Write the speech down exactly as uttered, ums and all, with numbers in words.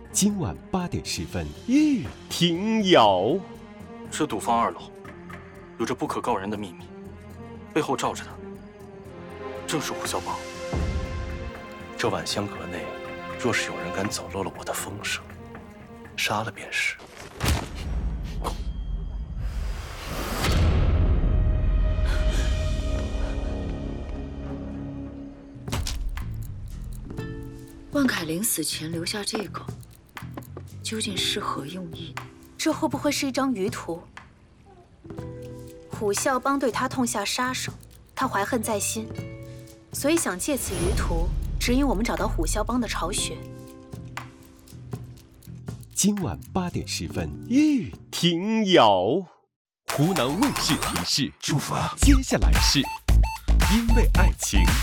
今晚八点十分，玉婷瑶。 这赌坊二楼有着不可告人的秘密，背后罩着的正是虎啸帮。这晚香阁内，若是有人敢走漏了我的风声，杀了便是。 万凯临死前留下这个，究竟是何用意呢？ 这会不会是一张鱼图？虎啸帮对他痛下杀手，他怀恨在心，所以想借此鱼图指引我们找到虎啸帮的巢穴。 今晚八点十分，玉婷瑶。湖南卫视提示： 出发。 接下来是因为爱情。